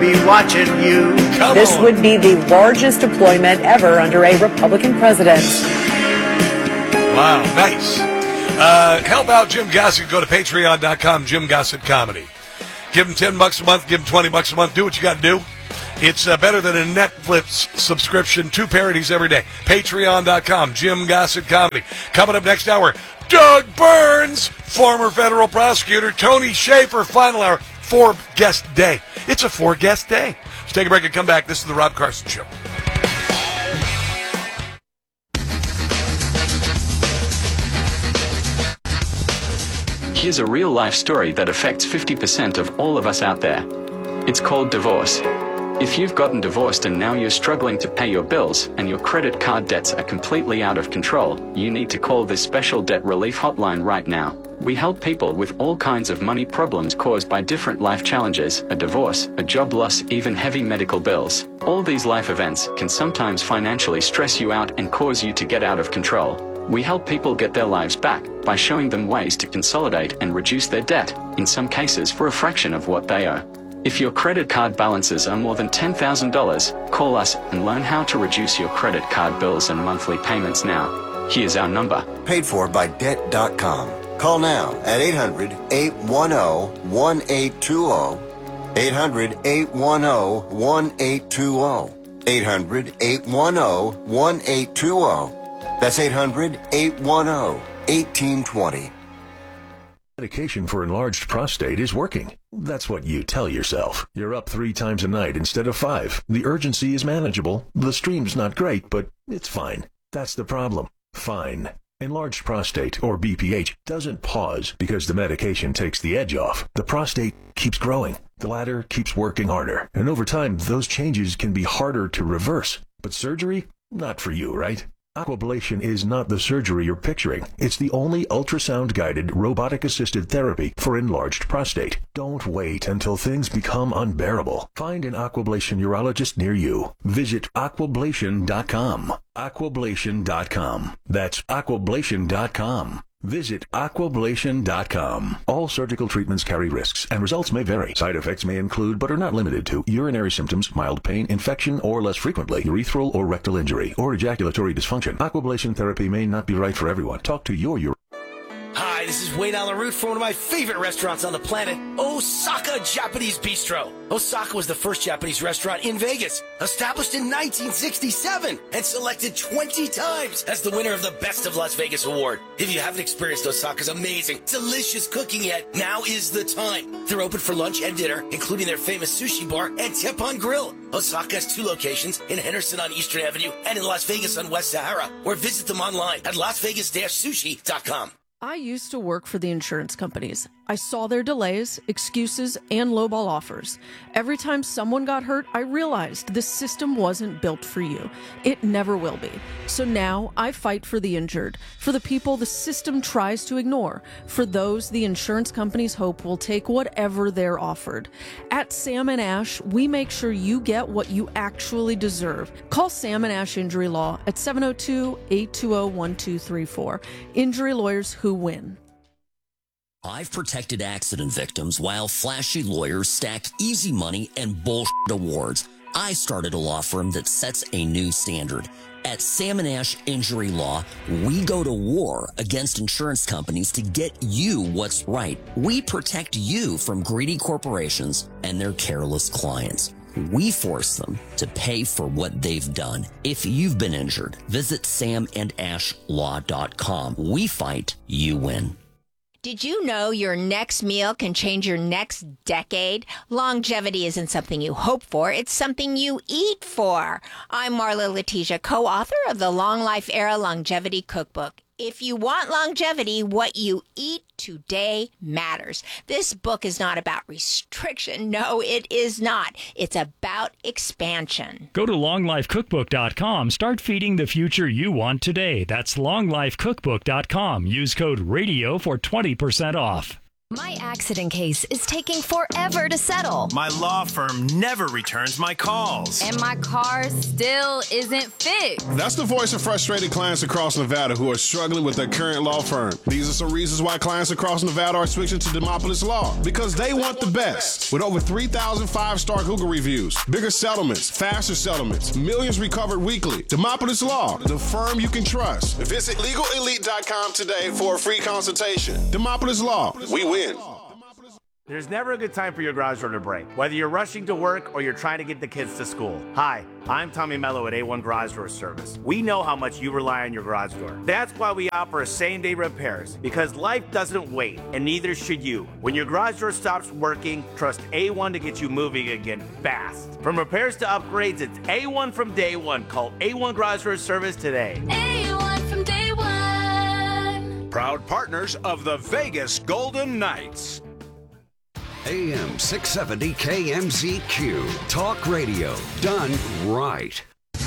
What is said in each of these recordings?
be watching you. This would be the largest deployment ever under a Republican president. Wow, nice. Help out Jim Gossett. Go to patreon.com, Jim Gossett Comedy. Give him $10 a month, give him $20 a month. Do what you got to do. It's better than a Netflix subscription. 2 parodies every day. Patreon.com, Jim Gossett Comedy. Coming up next hour, Doug Burns, former federal prosecutor, Tony Schaefer, final hour, 4-guest day. It's a 4-guest day. Let's take a break and come back. This is the Rob Carson Show. Here's a real-life story that affects 50% of all of us out there. It's called divorce. If you've gotten divorced and now you're struggling to pay your bills and your credit card debts are completely out of control, you need to call this special debt relief hotline right now. We help people with all kinds of money problems caused by different life challenges, a divorce, a job loss, even heavy medical bills. All these life events can sometimes financially stress you out and cause you to get out of control. We help people get their lives back by showing them ways to consolidate and reduce their debt, in some cases for a fraction of what they owe. If your credit card balances are more than $10,000, call us and learn how to reduce your credit card bills and monthly payments now. Here's our number. Paid for by Debt.com. Call now at 800-810-1820. 800-810-1820. 800-810-1820. That's 800-810-1820. Medication for enlarged prostate is working. That's what you tell yourself. You're up 3 times a night instead of 5. The urgency is manageable. The stream's not great, but it's fine. That's the problem. Fine. Enlarged prostate, or BPH, doesn't pause because the medication takes the edge off. The prostate keeps growing. The ladder keeps working harder. And over time, those changes can be harder to reverse. But surgery? Not for you, right? Aquablation is not the surgery you're picturing. It's the only ultrasound-guided, robotic-assisted therapy for enlarged prostate. Don't wait until things become unbearable. Find an Aquablation urologist near you. Visit aquablation.com. Aquablation.com. That's aquablation.com. Visit aquablation.com. All surgical treatments carry risks, and results may vary. Side effects may include, but are not limited to, urinary symptoms, mild pain, infection, or less frequently, urethral or rectal injury, or ejaculatory dysfunction. Aquablation therapy may not be right for everyone. Talk to your urologist. Hi, this is Wayne Allen Root for one of my favorite restaurants on the planet, Osaka Japanese Bistro. Osaka was the first Japanese restaurant in Vegas, established in 1967 and selected 20 times as the winner of the Best of Las Vegas award. If you haven't experienced Osaka's amazing, delicious cooking yet, now is the time. They're open for lunch and dinner, including their famous sushi bar and Teppan Grill. Osaka has 2 locations in Henderson on Eastern Avenue and in Las Vegas on West Sahara, or visit them online at lasvegas-sushi.com. I used to work for the insurance companies. I saw their delays, excuses, and lowball offers. Every time someone got hurt, I realized this system wasn't built for you. It never will be. So now I fight for the injured, for the people the system tries to ignore, for those the insurance companies hope will take whatever they're offered. At Sam & Ash, we make sure you get what you actually deserve. Call Sam & Ash Injury Law at 702-820-1234. Injury lawyers who win. I've protected accident victims while flashy lawyers stack easy money and bullshit awards. I started a law firm that sets a new standard. At Sam & Ash Injury Law, we go to war against insurance companies to get you what's right. We protect you from greedy corporations and their careless clients. We force them to pay for what they've done. If you've been injured, visit samandashlaw.com. We fight, you win. Did you know your next meal can change your next decade? Longevity isn't something you hope for, it's something you eat for. I'm Marla Letitia, co-author of the Long Life Era Longevity Cookbook. If you want longevity, what you eat today matters. This book is not about restriction. No, it is not. It's about expansion. Go to longlifecookbook.com. Start feeding the future you want today. That's longlifecookbook.com. Use code RADIO for 20% off. My accident case is taking forever to settle. My law firm never returns my calls. And my car still isn't fixed. That's the voice of frustrated clients across Nevada who are struggling with their current law firm. These are some reasons why clients across Nevada are switching to Demopolis Law. Because they want the best. With over 3,000 5-star Google reviews, bigger settlements, faster settlements, millions recovered weekly. Demopolis Law, the firm you can trust. Visit LegalElite.com today for a free consultation. Demopolis Law, we win. There's never a good time for your garage door to break, whether you're rushing to work or you're trying to get the kids to school. Hi, I'm Tommy Mello at A1 Garage Door Service. We know how much you rely on your garage door. That's why we offer same-day repairs, because life doesn't wait, and neither should you. When your garage door stops working, trust A1 to get you moving again fast. From repairs to upgrades, it's A1 from day one. Call A1 Garage Door Service today. A1 from day one. Proud partners of the Vegas Golden Knights. AM 670 KMZQ. Talk radio done right.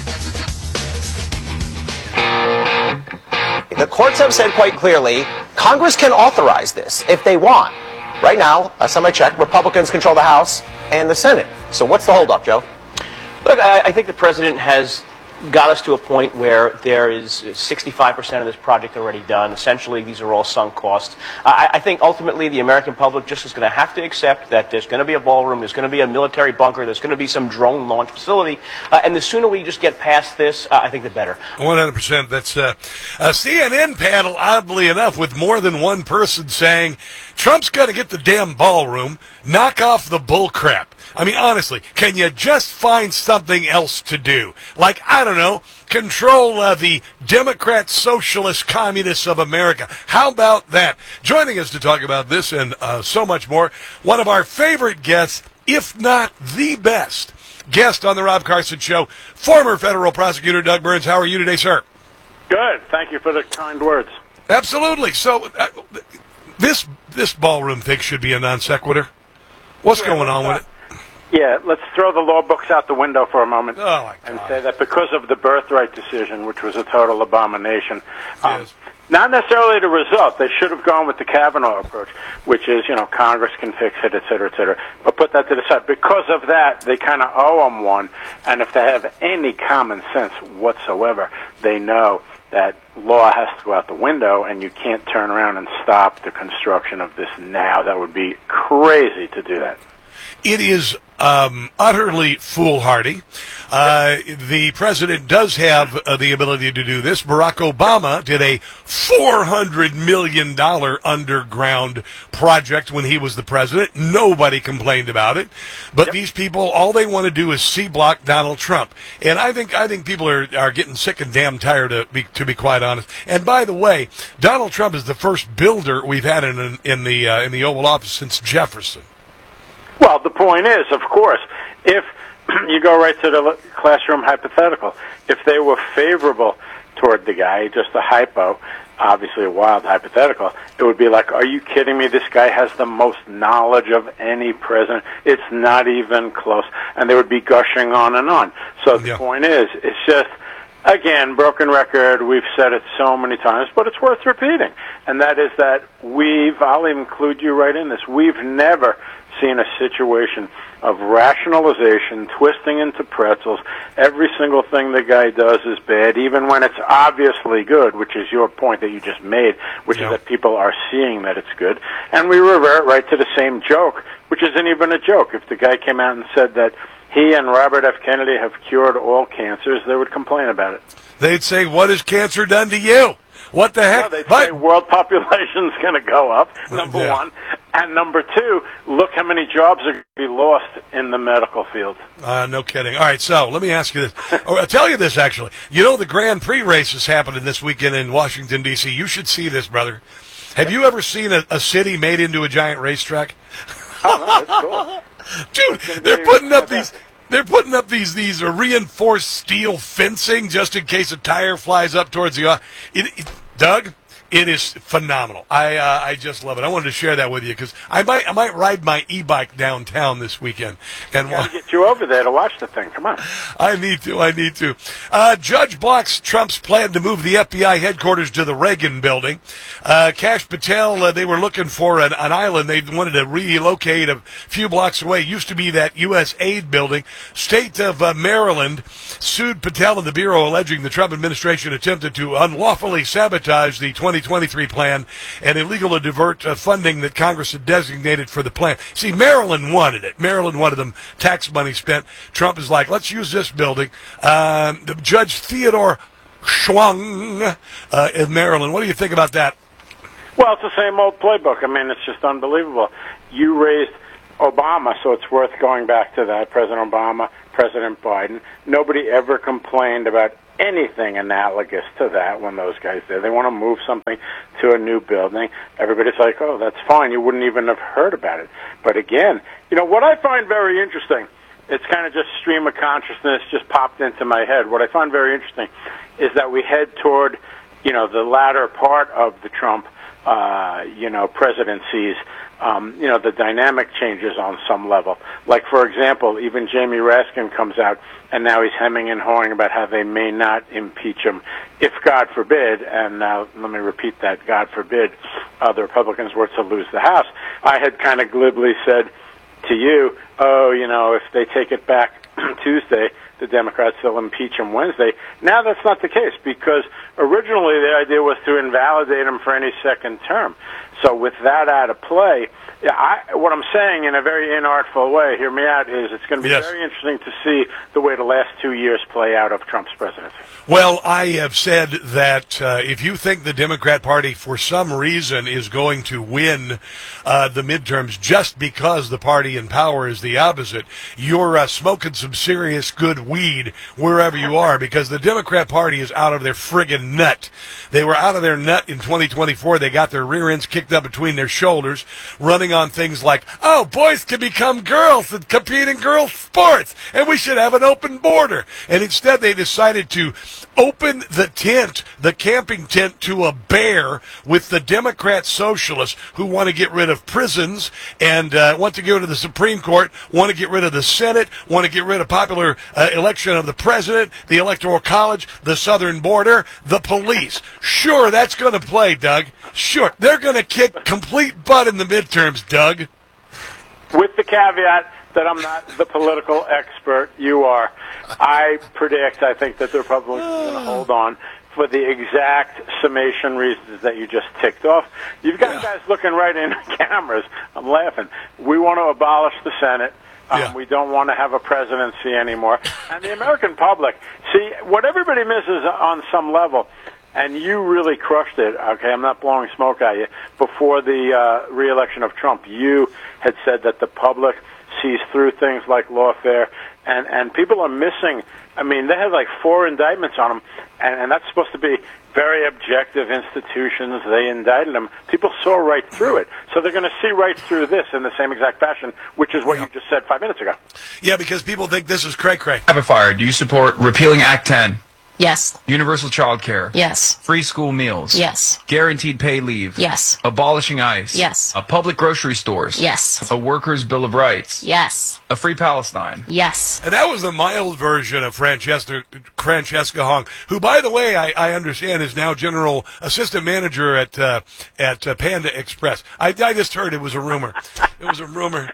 The courts have said quite clearly, Congress can authorize this if they want. Right now, some I checked, Republicans control the House and the Senate. So what's the holdup, Joe? Look, I think the president has got us to a point where there is 65% of this project already done. Essentially, these are all sunk costs. I think ultimately the American public just is going to have to accept that there's going to be a ballroom, there's going to be a military bunker, there's going to be some drone launch facility, and the sooner we just get past this, I think the better. 100%. That's a CNN panel, oddly enough, with more than one person saying Trump's got to get the damn ballroom, knock off the bull crap. I mean, honestly, can you just find something else to do? Like, I don't know, control the Democrat Socialist Communists of America. How about that? Joining us to talk about this and so much more, one of our favorite guests, if not the best guest on the Rob Carson Show, former federal prosecutor Doug Burns. How are you today, sir? Good. Thank you for the kind words. Absolutely. So, this ballroom thing should be a non sequitur. What's going on with it? Yeah, let's throw the law books out the window for a moment and say that because of the birthright decision, which was a total abomination, yes. Not necessarily the result. They should have gone with the Kavanaugh approach, which is, Congress can fix it, et cetera, but put that to the side. Because of that, they kind of owe them one, and if they have any common sense whatsoever, they know that law has to go out the window, and you can't turn around and stop the construction of this now. That would be crazy to do that. It is utterly foolhardy. The president does have the ability to do this. Barack Obama did a $400 million underground project when he was the president. Nobody complained about it. But these people, all they want to do is C-block Donald Trump. And I think people are getting sick and damn tired, to be quite honest. And by the way, Donald Trump is the first builder we've had in the Oval Office since Jefferson. Well, the point is, of course, if you go right to the classroom hypothetical, if they were favorable toward the guy, just a hypo, obviously a wild hypothetical, it would be like, are you kidding me? This guy has the most knowledge of any president. It's not even close. And they would be gushing on and on. So the point is, it's just, again, broken record, we've said it so many times, but it's worth repeating. And that is that I'll include you right in this, we've never seen a situation of rationalization, twisting into pretzels. Every single thing the guy does is bad, even when it's obviously good, which is your point that you just made, which is that people are seeing that it's good. And we revert right to the same joke, which isn't even a joke. If the guy came out and said that he and Robert F. Kennedy have cured all cancers, they would complain about it. They'd say, what has cancer done to you? What the heck? No, they'd say world population's going to go up, number one. And number two, look how many jobs are going to be lost in the medical field. No kidding. All right, so let me ask you this. I'll tell you this, actually. You know the Grand Prix race is happening this weekend in Washington, D.C. You should see this, brother. Have you ever seen a city made into a giant racetrack? Oh, no, that's cool. Dude, they're putting up these... They're putting up these reinforced steel fencing just in case a tire flies up towards the... Doug, It is phenomenal. I just love it. I wanted to share that with you because I might ride my e-bike downtown this weekend. And Got to get you over there to watch the thing. Come on. I need to. Judge blocks Trump's plan to move the FBI headquarters to the Reagan building. Kash Patel, they were looking for an island. They wanted to relocate a few blocks away. It used to be that U.S. aid building. State of Maryland sued Patel and the Bureau, alleging the Trump administration attempted to unlawfully sabotage the 2023 plan and illegal to divert funding that Congress had designated for the plan. See, Maryland wanted it. Maryland wanted them tax money spent. Trump is like, let's use this building. Judge Theodore Schwung in Maryland. What do you think about that? Well, it's the same old playbook. I mean, it's just unbelievable. You raised Obama, so it's worth going back to that. President Obama, President Biden. Nobody ever complained about anything analogous to that when those guys did. They want to move something to a new building. Everybody's like, oh, that's fine. You wouldn't even have heard about it. But again, what I find very interesting, it's kind of just stream of consciousness just popped into my head. What I find very interesting is that we head toward, the latter part of the Trump, presidencies. The dynamic changes on some level. Like, for example, even Jamie Raskin comes out, and now he's hemming and hawing about how they may not impeach him if, God forbid, and now let me repeat that, God forbid, the Republicans were to lose the House. I had kind of glibly said to you, if they take it back Tuesday, the Democrats will impeach him Wednesday. Now that's not the case, because originally the idea was to invalidate him for any second term. So with that out of play, what I'm saying in a very inartful way, hear me out, is it's going to be very interesting to see the way the last 2 years play out of Trump's presidency. Well, I have said that if you think the Democrat Party for some reason is going to win the midterms just because the party in power is the opposite, you're smoking some serious good weed wherever you are, because the Democrat Party is out of their friggin' nut. They were out of their nut in 2024. They got their rear ends kicked up between their shoulders, running on things like, oh, boys can become girls and compete in girls' sports, and we should have an open border. And instead they decided to open the tent, the camping tent, to a bear with the Democrat socialists who want to get rid of prisons and want to go to the Supreme Court, want to get rid of the Senate, want to get rid of popular election of the president, the Electoral College, the southern border, the police. Sure, that's going to play, Doug. Sure, they're going to kick complete butt in the midterms, Doug. With the caveat that I'm not the political expert you are, I think that the Republicans are going to hold on for the exact summation reasons that you just ticked off. You've got guys looking right in cameras. I'm laughing. We want to abolish the Senate. We don't want to have a presidency anymore. And the American public, see, what everybody misses on some level, and you really crushed it, okay, I'm not blowing smoke at you, before the re-election of Trump, you had said that the public sees through things like lawfare, and people are missing. I mean, they had like 4 indictments on them, and that's supposed to be very objective institutions. They indicted them. People saw right through it. So they're going to see right through this in the same exact fashion, which is what you just said 5 minutes ago. Yeah, because people think this is cray-cray. Rapid fire. Do you support repealing Act 10? Yes. Universal child care? Yes. Free school meals? Yes. Guaranteed paid leave? Yes. Abolishing ICE? Yes. Public grocery stores? Yes. A workers' bill of rights? Yes. A free Palestine? Yes. And that was the mild version of Francesca Hong, who, by the way, I understand is now general assistant manager at Panda Express. I just heard it was a rumor. It was a rumor.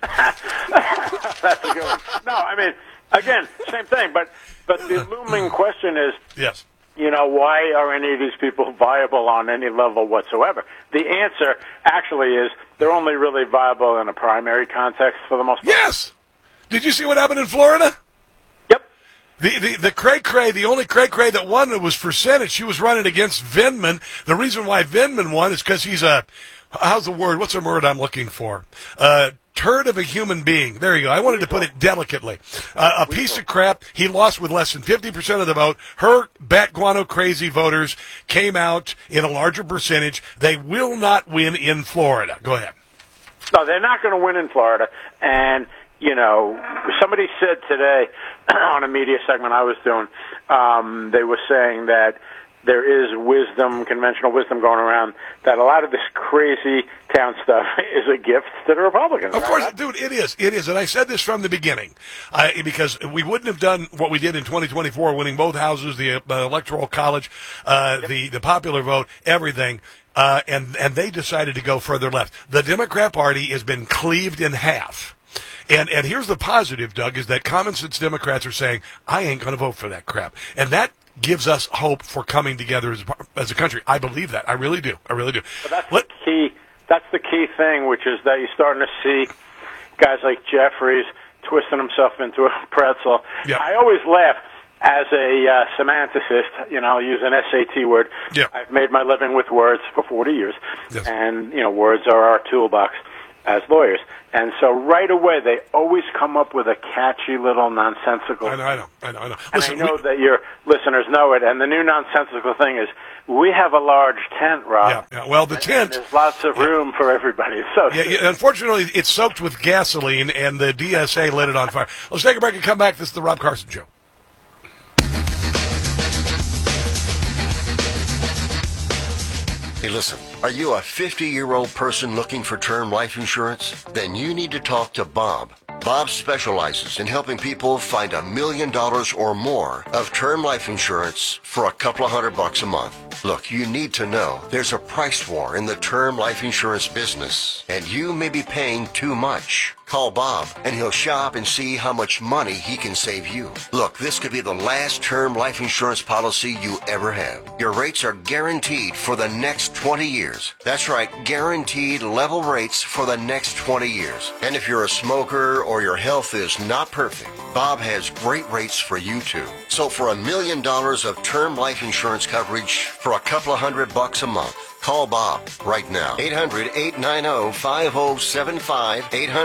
That's a good one. No, I mean, again, same thing, but the looming question is, yes, why are any of these people viable on any level whatsoever? The answer actually is they're only really viable in a primary context for the most part. Yes. Did you see what happened in Florida? Yep. The cray-cray, the only cray-cray that won was for Senate. She was running against Vindman. The reason why Vindman won is because he's how's the word? What's the word I'm looking for? Turd of a human being. There you go. I wanted to put it delicately. A piece of crap. He lost with less than 50% of the vote. Her bat guano crazy voters came out in a larger percentage. They will not win in Florida. Go ahead. No, they're not going to win in Florida. And, somebody said today on a media segment I was doing, they were saying that there is wisdom, conventional wisdom going around, that a lot of this crazy town stuff is a gift to the Republicans. Of course, dude, it is. It is. And I said this from the beginning, because we wouldn't have done what we did in 2024, winning both houses, the Electoral College, the popular vote, everything. And they decided to go further left. The Democrat Party has been cleaved in half. And here's the positive, Doug, is that common sense Democrats are saying, I ain't going to vote for that crap. And that gives us hope for coming together as a country. I believe that. I really do. I really do. But that's the key. That's the key thing, which is that you're starting to see guys like Jeffries twisting himself into a pretzel. Yeah. I always laugh as a semanticist, use an SAT word. Yeah. I've made my living with words for 40 years. Yes. And, words are our toolbox as lawyers. And so right away, they always come up with a catchy little nonsensical. I know. And I know that your listeners know it. And the new nonsensical thing is, we have a large tent, Rob. Yeah. Well, the tent. There's lots of room for everybody. So unfortunately, it's soaked with gasoline, and the DSA lit it on fire. Let's take a break and come back. This is the Rob Carson Show. Hey, listen, are you a 50-year-old person looking for term life insurance? Then you need to talk to Bob. Bob specializes in helping people find $1 million or more of term life insurance for a couple of $100 a month. Look, you need to know there's a price war in the term life insurance business, and you may be paying too much. Call Bob, and he'll shop and see how much money he can save you. Look, this could be the last term life insurance policy you ever have. Your rates are guaranteed for the next 20 years. That's right, guaranteed level rates for the next 20 years. And if you're a smoker or your health is not perfect, Bob has great rates for you too. So for $1 million of term life insurance coverage for a couple of $100 a month, call Bob right now. 800-890-5075.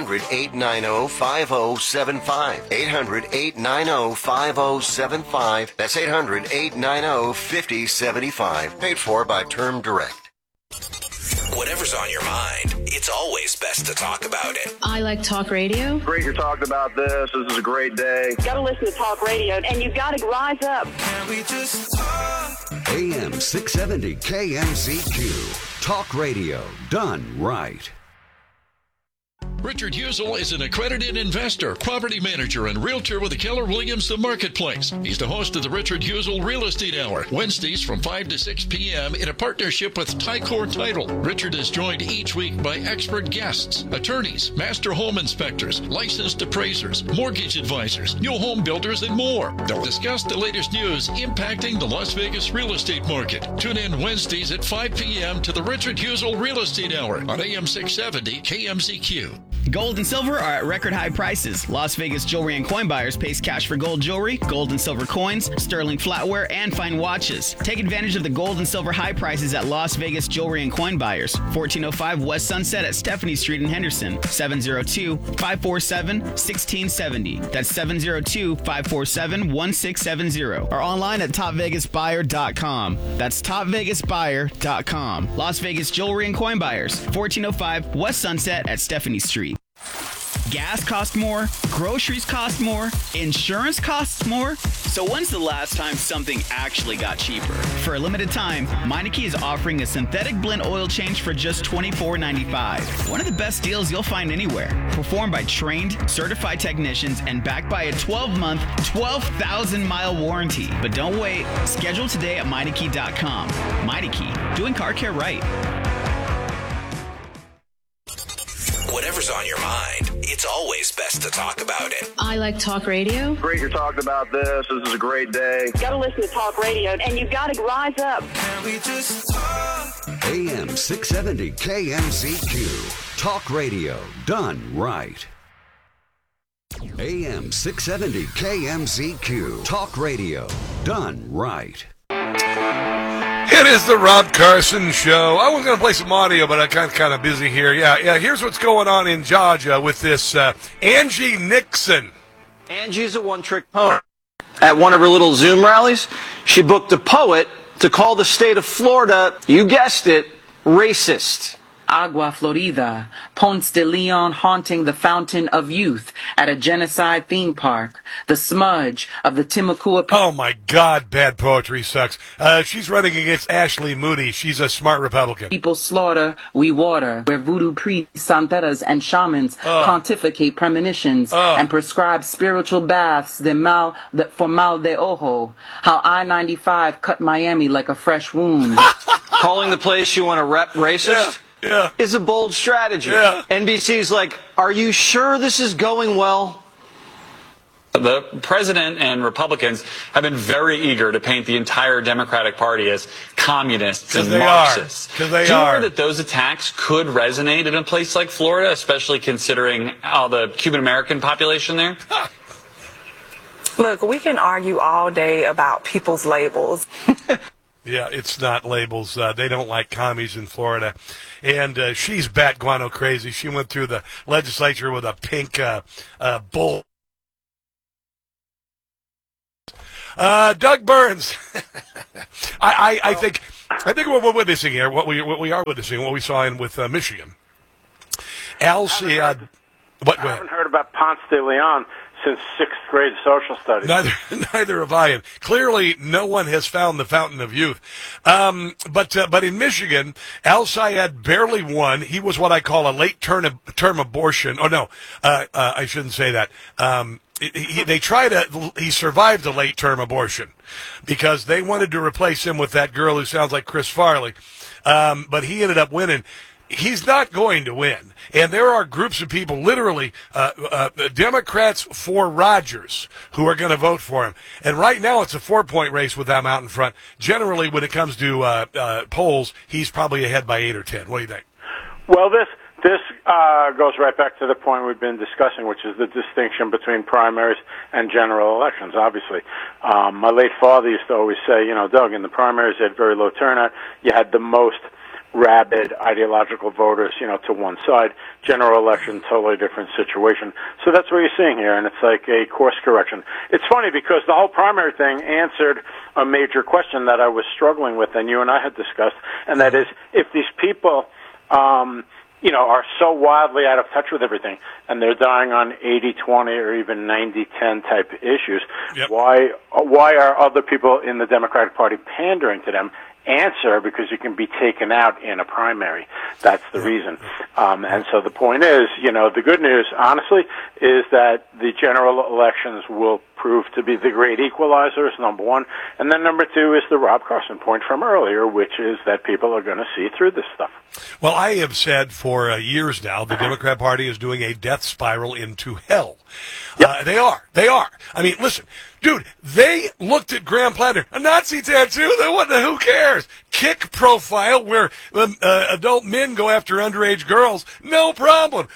800-890-5075. 800-890-5075. That's 800-890-5075. Paid for by Term Direct. Whatever's on your mind, it's always best to talk about it. I like talk radio. Great you're talking about this. This is a great day. Gotta listen to talk radio, and you gotta rise up. Can we just talk? AM 670 KMZQ. Talk radio done right. Richard Husel is an accredited investor, property manager, and realtor with the Keller Williams The Marketplace. He's the host of the Richard Husel Real Estate Hour, Wednesdays from 5 to 6 p.m. in a partnership with Tycor Title. Richard is joined each week by expert guests, attorneys, master home inspectors, licensed appraisers, mortgage advisors, new home builders, and more. They'll discuss the latest news impacting the Las Vegas real estate market. Tune in Wednesdays at 5 p.m. to the Richard Husel Real Estate Hour on AM 670 KMZQ. Gold and silver are at record high prices. Las Vegas Jewelry and Coin Buyers pays cash for gold jewelry, gold and silver coins, sterling flatware, and fine watches. Take advantage of the gold and silver high prices at Las Vegas Jewelry and Coin Buyers. 1405 West Sunset at Stephanie Street in Henderson. 702-547-1670. That's 702-547-1670. Or online at topvegasbuyer.com. That's topvegasbuyer.com. Las Vegas Jewelry and Coin Buyers. 1405 West Sunset at Stephanie Street. Gas costs more, groceries cost more, insurance costs more. So when's the last time something actually got cheaper? For a limited time, Meineke is offering a synthetic blend oil change for just $24.95. One of the best deals you'll find anywhere. Performed by trained, certified technicians and backed by a 12-month, 12,000-mile warranty. But don't wait. Schedule today at Meineke.com. Meineke, doing car care right. Whatever's on your mind, it's always best to talk about it. I like talk radio. Great you're talking about this. This is a great day. Gotta listen to talk radio, and you gotta rise up. Can we just talk? AM 670 KMZQ. Talk radio done right. AM 670 KMZQ. Talk radio done right. It is the Rob Carson Show. I was going to play some audio, but I'm kind of busy here. Yeah. Here's what's going on in Georgia with this Angie Nixon. Angie's a one-trick pony. At one of her little Zoom rallies, she booked a poet to call the state of Florida, you guessed it, racist. Agua Florida, Ponce de Leon haunting the Fountain of Youth at a genocide theme park, the smudge of the Timucua... Oh, my God, bad poetry sucks. She's running against Ashley Moody. She's a smart Republican. People slaughter, we water, where voodoo priests, santeras, and shamans pontificate premonitions and prescribe spiritual baths for mal de ojo. How I-95 cut Miami like a fresh wound. Calling the place you want to rep racist is a bold strategy. NBC's like, are you sure this is going well? The president and Republicans have been very eager to paint the entire Democratic Party as communists and Marxists. Do you worry that those attacks could resonate in a place like Florida, especially considering all the Cuban-American population there? Look, we can argue all day about people's labels. Yeah, it's not labels. They don't like commies in Florida. And she's bat guano crazy. She went through the legislature with a pink bull. Doug Burns. I think what we're witnessing here, what we are witnessing, what we saw with Michigan. I haven't heard about Ponce de Leon since 6th grade social studies. Neither have I. And clearly, no one has found the Fountain of Youth. But in Michigan, Al Sayed barely won. He was what I call a late term abortion. Oh no, I shouldn't say that. He survived a late term abortion because they wanted to replace him with that girl who sounds like Chris Farley. But he ended up winning. He's not going to win. And there are groups of people, literally, Democrats for Rogers, who are going to vote for him. And right now it's a 4-point race with them out in front. Generally, when it comes to polls, he's probably ahead by 8 or 10. What do you think? Well, this goes right back to the point we've been discussing, which is the distinction between primaries and general elections, obviously. My late father used to always say, Doug, in the primaries you had very low turnout. You had the most rabid ideological voters, to one side. General election, totally different situation. So that's what you're seeing here, and it's like a course correction. It's funny because the whole primary thing answered a major question that I was struggling with, and you and I had discussed, and that is, if these people are so wildly out of touch with everything, and they're dying on 80-20 or even 90-10 type issues, why are other people in the Democratic Party pandering to them? Answer, because you can be taken out in a primary. That's the reason. And so the point is, the good news, honestly, is that the general elections will prove to be the great equalizers, number one. And then number two is the Rob Carson point from earlier, which is that people are going to see through this stuff. Well, I have said for years now the Democrat Party is doing a death spiral into hell. They are. I mean, listen, dude, they looked at Graham Platter, a Nazi tattoo, who cares? Kick profile where adult men go after underage girls, no problem.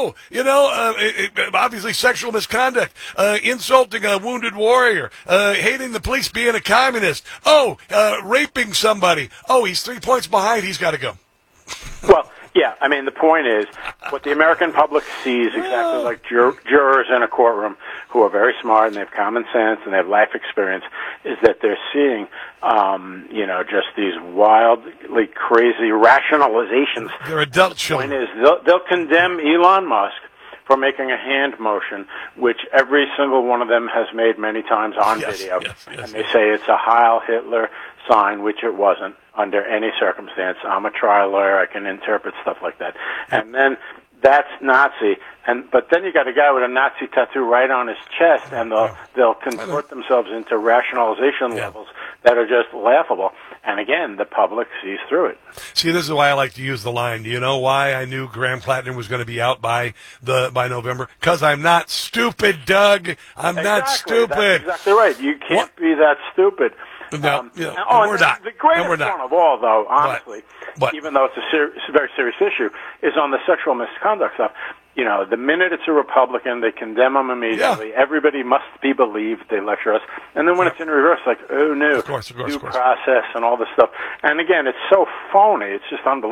Obviously sexual misconduct, insulting a wounded warrior, hating the police, being a communist, raping somebody. He's 3 points behind, he's got to go. Well, yeah, I mean, the point is, what the American public sees, exactly like jurors in a courtroom who are very smart and they have common sense and they have life experience, is that they're seeing, just these wildly crazy rationalizations. They're adult children. The point is, they'll condemn Elon Musk for making a hand motion, which every single one of them has made many times on video. And they say it's a Heil Hitler sign, which it wasn't under any circumstance. I'm a trial lawyer. I can interpret stuff like that. And then that's Nazi. But then you got a guy with a Nazi tattoo right on his chest, and they'll contort themselves into rationalization levels that are just laughable. And again, the public sees through it. See, this is why I like to use the line. Do you know why I knew Graham Plattner was going to be out by November? Because I'm not stupid, Doug. I'm not stupid. That's exactly right. You can't be that stupid. No, we're not. The greatest one of all, though, honestly, even though it's a very serious issue, is on the sexual misconduct stuff. The minute it's a Republican, they condemn them immediately. Everybody must be believed. They lecture us. And then when it's in reverse, like, oh, no, due process and all this stuff. And again, it's so phony. It's just unbelievable.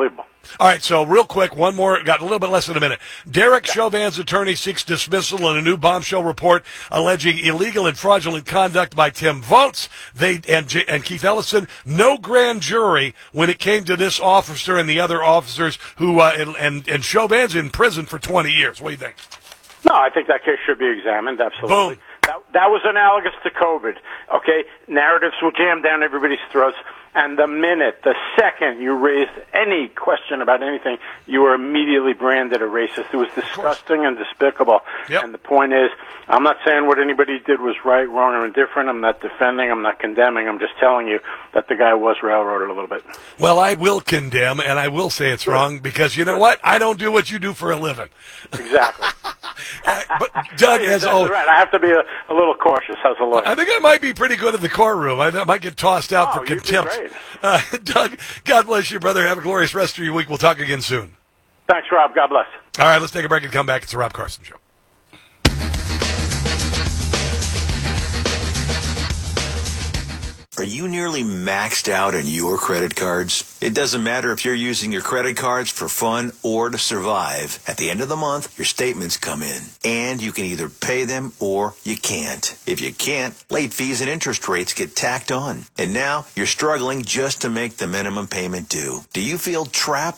All right, so real quick, one more, got a little bit less than a minute. Derek Chauvin's attorney seeks dismissal in a new bombshell report alleging illegal and fraudulent conduct by Tim Votes and Keith Ellison. No grand jury when it came to this officer and the other officers who, and Chauvin's in prison for 20 years. What do you think? No, I think that case should be examined, absolutely. Boom. That was analogous to COVID, okay? Narratives will jam down everybody's throats, and the second you raised any question about anything, you were immediately branded a racist. It was disgusting and despicable. Yep. And the point is, I'm not saying what anybody did was right, wrong, or indifferent. I'm not defending. I'm not condemning. I'm just telling you that the guy was railroaded a little bit. Well, I will condemn, and I will say it's wrong, because you know what? I don't do what you do for a living. Exactly. But Doug, as always, right. I have to be a little cautious as a lawyer. I think I might be pretty good in the courtroom. I might get tossed out for contempt. Doug, God bless you, brother. Have a glorious rest of your week. We'll talk again soon. Thanks, Rob. God bless. All right, let's take a break and come back. It's the Rob Carson Show. Are you nearly maxed out on your credit cards? It doesn't matter if you're using your credit cards for fun or to survive. At the end of the month, your statements come in, and you can either pay them or you can't. If you can't, late fees and interest rates get tacked on. And now you're struggling just to make the minimum payment due. Do you feel trapped?